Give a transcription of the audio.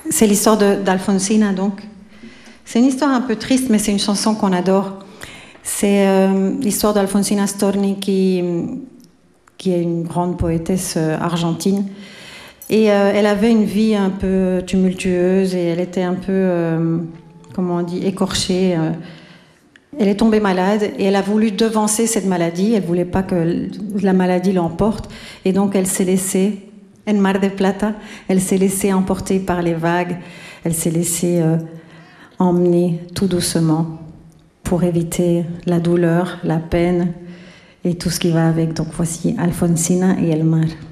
C'est l'histoire d'Alfonsina, donc. C'est une histoire un peu triste, mais c'est une chanson qu'on adore. C'est l'histoire d'Alfonsina Storni, qui est une grande poétesse argentine. Et elle avait une vie un peu tumultueuse et elle était un peu, comment on dit, écorchée. Elle est tombée malade et elle a voulu devancer cette maladie. Elle ne voulait pas que la maladie l'emporte. Et donc elle s'est laissée, en Mar de Plata, elle s'est laissée emporter par les vagues. Elle s'est laissée emmener tout doucement pour éviter la douleur, la peine et tout ce qui va avec. Donc voici Alfonsina et El Mar.